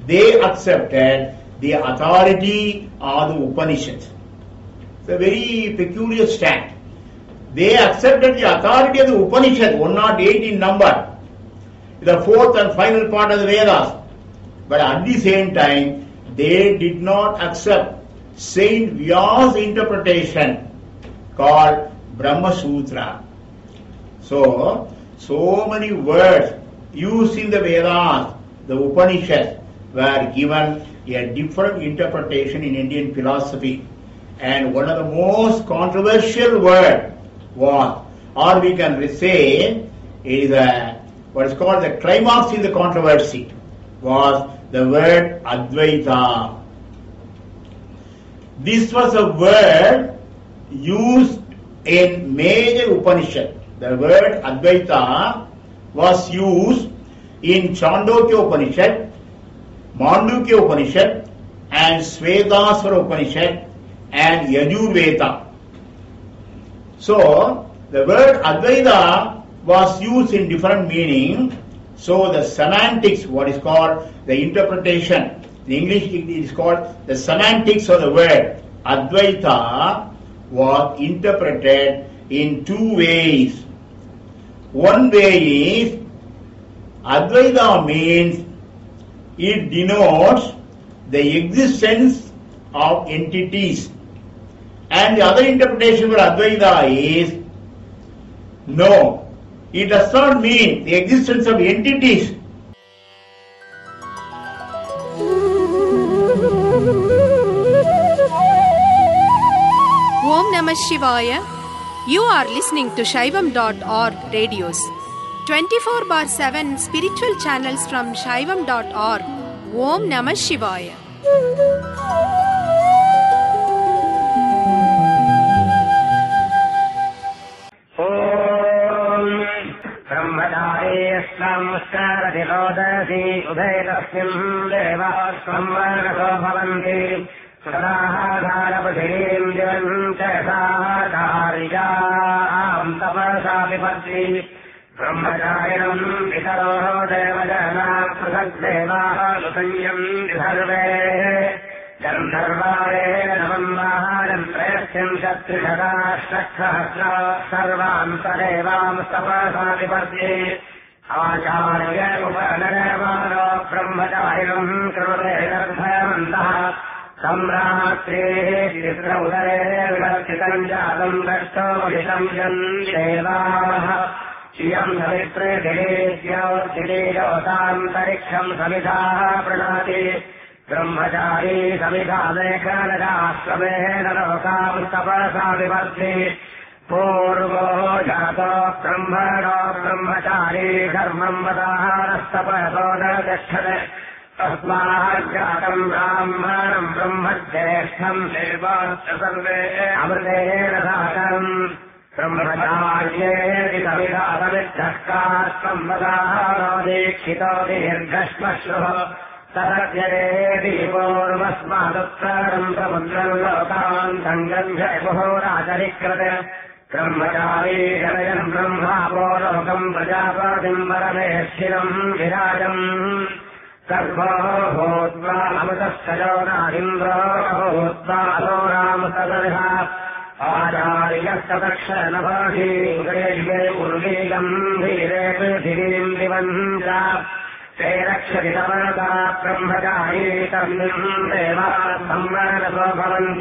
they accepted the authority of the Upanishads. It's a very peculiar stand. They accepted the authority of the Upanishad, 108 in number, the fourth and final part of the Vedas. But at the same time, they did not accept Saint Vyasa's interpretation called Brahma Sutra. So many words used in the Vedas, the Upanishads, were given a different interpretation in Indian philosophy. And one of the most controversial words was, or we can say, is what is called the climax in the controversy, was the word Advaita. This was a word used in major Upanishad. The word Advaita was used in Chandogya Upanishad, Mandukya Upanishad, and Svetasvara Upanishad, and Yajurveda. So, the word Advaita was used in different meaning. So, the semantics, what is called the interpretation, in English it is called the semantics of the word Advaita, was interpreted in two ways. One way is, Advaita means it denotes the existence of entities. And the other interpretation for Advaita is, no, it does not mean the existence of entities. Om Namah Shivaya. You are listening to Shaivam.org radios. 24/7 spiritual channels from Shaivam.org. Om Namah Shivaya. Samskarati Udaitasmin Deva Samvargaso Bhavanti Sadahadharapasirim Jantasakariyam Tapasapipatri Brahmacharinam Pitaro Devajana Prasakdeva Lusanyam Disarve Gandharvare Navamvaharam Prayasyan Shatrishaka Shakhasra Sarvam Sadevam Tapasapipatri Acharya Upanarevano Brahmacharinam Krute Gardhamantah Samratri Chitraudare Vilachitam Jatam Dashto Visham Jandevah Siyam Savitre Dilesya Dileyotam Tariksham Samitha Pranati Brahmachari Samitha Dekhanada Samehena Lokam Tapasa Vivadhi Purvo Jato Brahmano Brahmachari Dharmam Vadaharastapado Dashane Tasmajatam Brahmanam Brahmadeshtam Devasya Sarve Amritena Dhatam Brahmacharye Savidhasamidhakar Samvadaharo Dikshito Dirghashmashruho Tadatyare Dipurvasmaduttaram Samudram Lokan Sangandhya Muhuracharikrate Brahmachari Janayan Brahma Polokam Prajapatim Parameshiram Virajam Sarva Bhutva Amataschayona Indra Bhutva Adoram Sadarha Acharya Satakshana Bhashi Greshme Urvigam Dhire Prithirim Divanja Te Rakshati Tamarata Brahmachari Tamnim Deva Samvaraso Bhavanti